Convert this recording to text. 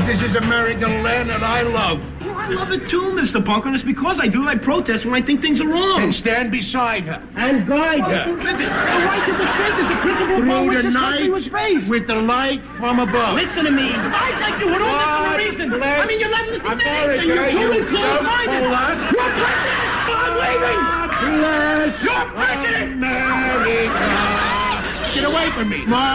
This is American land that I love. Well, I love it too, Mr. Bunker, and it's because I do it. I protest when I think things are wrong. And stand beside her. And guide her. The right to dissent is the principle upon which Through this the country was based. night with the light from above. Listen to me. Guys like you who don't listen to reason. bless I mean, you're not listening to America, anything. You're totally you closed-minded. don't fool us. You're prejudiced. I'm leaving. Bless You're president. America. Get away from me.